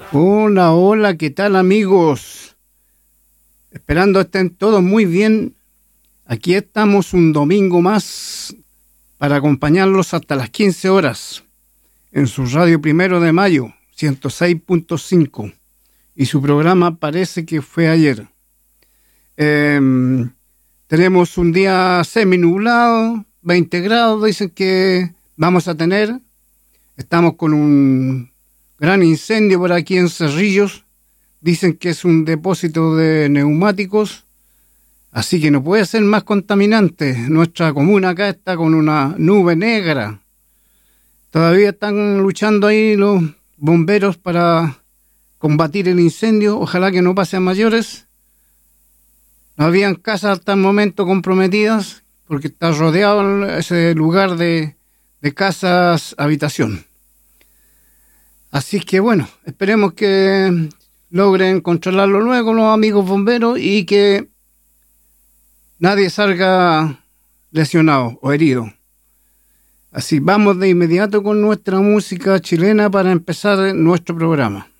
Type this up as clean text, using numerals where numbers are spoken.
Hola, hola, ¿qué tal amigos? Esperando estén todos muy bien. Aquí estamos un domingo más para acompañarlos hasta las 15 horas en su radio Primero de Mayo, 106.5. Y su programa Parece que fue ayer. Tenemos un día semi-nublado, 20 grados, dicen que vamos a tener. Estamos con un gran incendio por aquí en Cerrillos. Dicen que es un depósito de neumáticos, así que no puede ser más contaminante. Nuestra comuna acá está con una nube negra. Todavía están luchando ahí los bomberos para combatir el incendio. Ojalá que no pase a mayores. No habían casas hasta el momento comprometidas porque está rodeado ese lugar de casas habitación. Así que bueno, esperemos que logren controlarlo luego los amigos bomberos y que nadie salga lesionado o herido. Así, vamos de inmediato con nuestra música chilena para empezar nuestro programa.